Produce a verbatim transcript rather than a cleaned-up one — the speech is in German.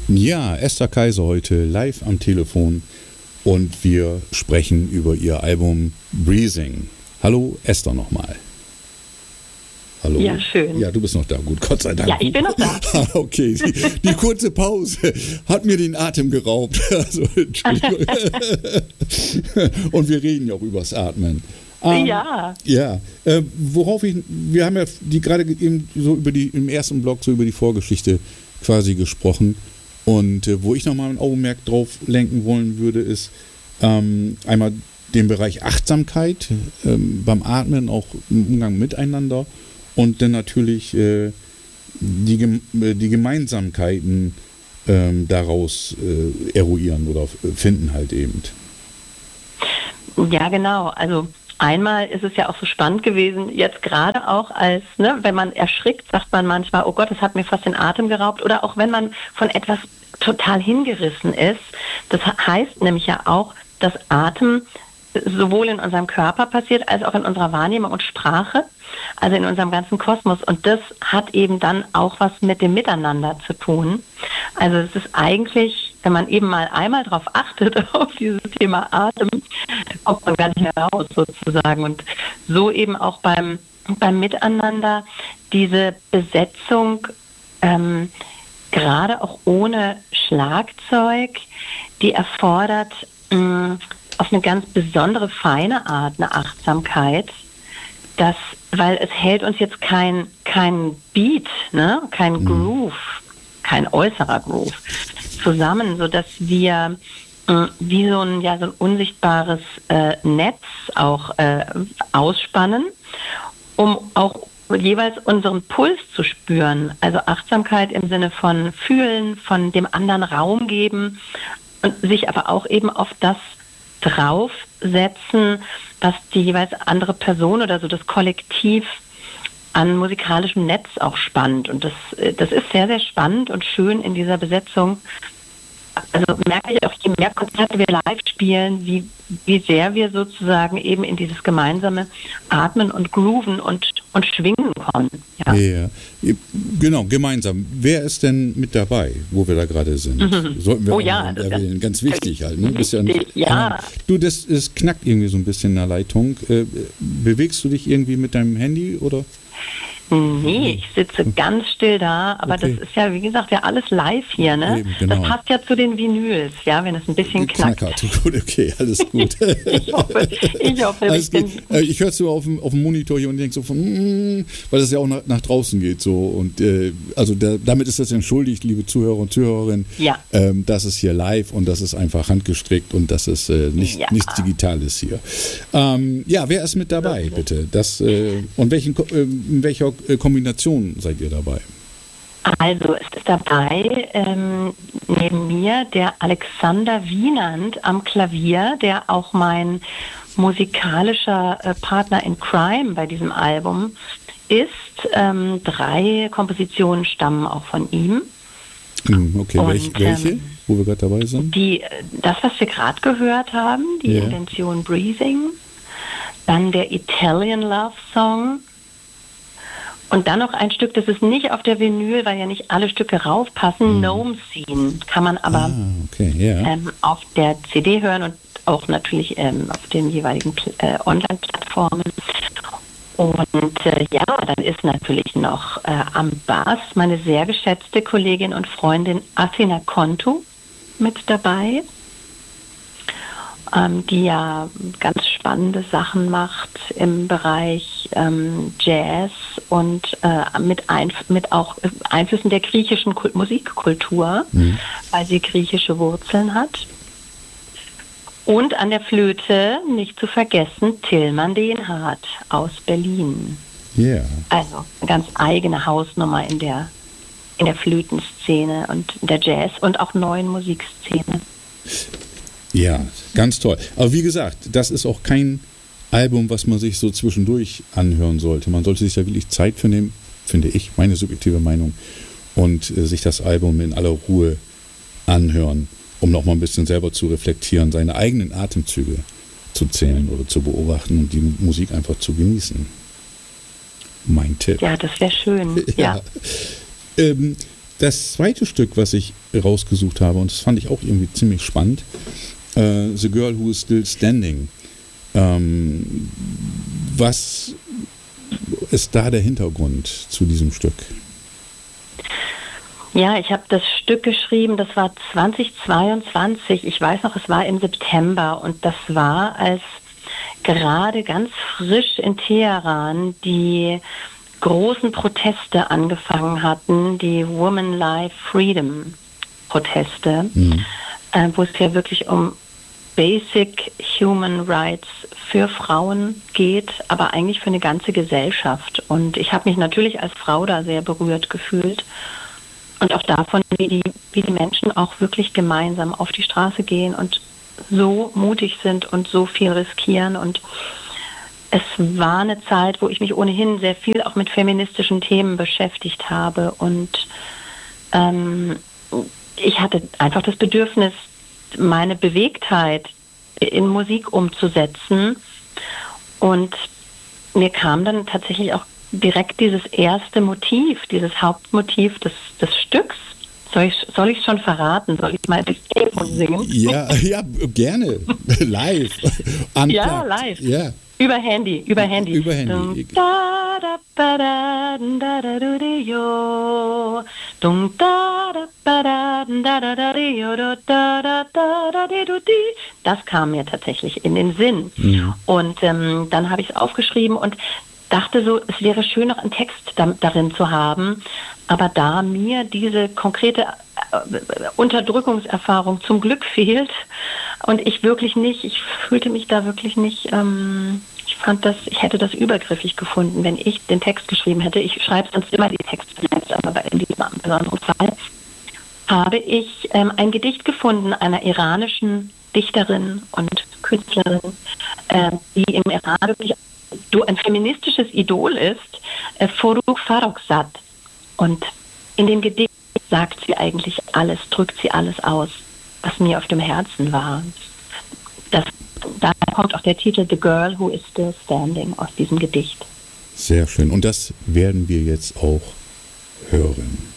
Ja, Esther Kaiser heute live am Telefon und wir sprechen über ihr Album Breathing. Hallo Esther nochmal. Hallo. Ja, schön. Ja, du bist noch da. Gut, Gott sei Dank. Ja, ich bin noch da. Okay, die, die kurze Pause hat mir den Atem geraubt. Also, Entschuldigung. Und wir reden ja auch übers Atmen. Ähm, ja. Ja. Äh, worauf ich, wir haben ja die gerade eben so über die, im ersten Block so über die Vorgeschichte quasi gesprochen. Und äh, wo ich nochmal ein Augenmerk drauf lenken wollen würde, ist ähm, einmal den Bereich Achtsamkeit ähm, beim Atmen, auch im Umgang miteinander. Und dann natürlich äh, die, die Gemeinsamkeiten ähm, daraus äh, eruieren oder finden halt eben. Ja, genau. Also einmal ist es ja auch so spannend gewesen, jetzt gerade auch als, ne, wenn man erschrickt, sagt man manchmal, oh Gott, es hat mir fast den Atem geraubt. Oder auch wenn man von etwas total hingerissen ist. Das heißt nämlich ja auch, dass Atem sowohl in unserem Körper passiert, als auch in unserer Wahrnehmung und Sprache, also in unserem ganzen Kosmos. Und das hat eben dann auch was mit dem Miteinander zu tun. Also es ist eigentlich, wenn man eben mal einmal darauf achtet, auf dieses Thema Atem, kommt man gar nicht mehr raus sozusagen. Und so eben auch beim, beim Miteinander diese Besetzung, ähm, gerade auch ohne Schlagzeug, die erfordert mh, auf eine ganz besondere, feine Art eine Achtsamkeit, das, weil es hält uns jetzt kein, kein Beat, ne, kein mhm. Groove, kein äußerer Groove zusammen, sodass wir äh, wie so ein, ja, so ein unsichtbares äh, Netz auch äh, ausspannen, um auch jeweils unseren Puls zu spüren. Also Achtsamkeit im Sinne von fühlen, von dem anderen Raum geben und sich aber auch eben auf das draufsetzen, was die jeweils andere Person oder so das Kollektiv an musikalischem Netz auch spannt. Und das, das ist sehr, sehr spannend und schön in dieser Besetzung. Also merke ich auch, je mehr Konzerte wir live spielen, wie, wie sehr wir sozusagen eben in dieses gemeinsame Atmen und Grooven und, und Schwingen kommen. Ja. Ja, genau, gemeinsam. Wer ist denn mit dabei, wo wir da gerade sind? Mhm. Sollten wir oh auch ja, mal erwähnen. Ganz wichtig halt. Ne? Bist ja, nicht, ja. Du, das, das knackt irgendwie so ein bisschen in der Leitung. Äh, bewegst du dich irgendwie mit deinem Handy oder? Nee, ich sitze ganz still da, aber okay. Das ist ja, wie gesagt, ja alles live hier, ne? Eben, genau. Das passt ja zu den Vinyls, ja, wenn es ein bisschen knackt. Knackert. Gut, okay, alles gut. ich hoffe, ich hoffe. Alles gut. Ich höre es so auf dem, auf dem Monitor hier und denke so von, mm, weil das ja auch nach, nach draußen geht so und äh, also da, damit ist das entschuldigt, liebe Zuhörer und Zuhörerinnen, ja. ähm, das ist hier live und das ist einfach handgestrickt und das ist äh, nicht, ja. nichts Digitales hier. Ähm, ja, wer ist mit dabei, okay. bitte? Das, äh, und welchen, äh, in welcher Kombination seid ihr dabei? Also es ist dabei ähm, neben mir der Alexander Wienand am Klavier, der auch mein musikalischer äh, Partner in Crime bei diesem Album ist. Ähm, drei Kompositionen stammen auch von ihm. Okay, Und, welche, welche? Ähm, wo wir gerade dabei sind? Die, das, was wir gerade gehört haben, die yeah. Intention Breathing, dann der Italian Love Song. Und dann noch ein Stück, das ist nicht auf der Vinyl, weil ja nicht alle Stücke raufpassen. Mm. Gnome Scene kann man aber ah, okay, yeah. ähm, auf der C D hören und auch natürlich ähm, auf den jeweiligen äh, Online-Plattformen. Und äh, ja, dann ist natürlich noch äh, am Bass meine sehr geschätzte Kollegin und Freundin Athena Kontu mit dabei, ähm, die ja ganz spannende Sachen macht im Bereich ähm, Jazz und äh, mit, Einf- mit auch Einflüssen der griechischen Kult- Musikkultur, mhm. weil sie griechische Wurzeln hat. Und an der Flöte, nicht zu vergessen, Tillmann Dehnhardt aus Berlin. Ja. Yeah. Also eine ganz eigene Hausnummer in der, in der Flötenszene und in der Jazz- und auch neuen Musikszene. Ja, ganz toll. Aber wie gesagt, das ist auch kein Album, was man sich so zwischendurch anhören sollte. Man sollte sich da wirklich Zeit für nehmen, finde ich, meine subjektive Meinung, und äh, sich das Album in aller Ruhe anhören, um noch mal ein bisschen selber zu reflektieren, seine eigenen Atemzüge zu zählen oder zu beobachten und die Musik einfach zu genießen. Mein Tipp. Ja, das wäre schön. Ja. ja. Ähm, das zweite Stück, was ich rausgesucht habe, und das fand ich auch irgendwie ziemlich spannend, äh, The Girl Who Is Still Standing. Ähm, was ist da der Hintergrund zu diesem Stück? Ja, ich habe das Stück geschrieben, das war zweitausendzweiundzwanzig. Ich weiß noch, es war im September und das war, als gerade ganz frisch in Teheran die großen Proteste angefangen hatten, die Women Life Freedom Proteste, mhm. äh, wo es ja wirklich um Basic Human Rights für Frauen geht, aber eigentlich für eine ganze Gesellschaft. Und ich habe mich natürlich als Frau da sehr berührt gefühlt und auch davon, wie die, wie die Menschen auch wirklich gemeinsam auf die Straße gehen und so mutig sind und so viel riskieren. Und es war eine Zeit, wo ich mich ohnehin sehr viel auch mit feministischen Themen beschäftigt habe und ähm, ich hatte einfach das Bedürfnis, meine Bewegtheit in Musik umzusetzen und mir kam dann tatsächlich auch direkt dieses erste Motiv, dieses Hauptmotiv des, des Stücks. Soll ich soll ich schon verraten? Soll ich mal das Telefon singen? Ja, ja, gerne. Live. Unplugged. Ja, live. Ja. Über Handy, über Handy. Über Handy. Das kam mir tatsächlich in den Sinn. Ja. Und ähm, dann habe ich es aufgeschrieben und dachte so, es wäre schön, noch einen Text da, darin zu haben. Aber da mir diese konkrete äh, Unterdrückungserfahrung zum Glück fehlt und ich wirklich nicht, ich fühlte mich da wirklich nicht, ähm, ich fand das, ich hätte das übergriffig gefunden, wenn ich den Text geschrieben hätte. Ich schreibe sonst immer die Texte selbst, aber in diesem besonderen Fall habe ich ähm, ein Gedicht gefunden einer iranischen Dichterin und Künstlerin, äh, die im Iran wirklich ein feministisches Idol ist, äh, Forugh Farrokhzad. Und in dem Gedicht sagt sie eigentlich alles, drückt sie alles aus, was mir auf dem Herzen war. Das, daher kommt auch der Titel The Girl Who Is Still Standing aus diesem Gedicht. Sehr schön. Und das werden wir jetzt auch hören.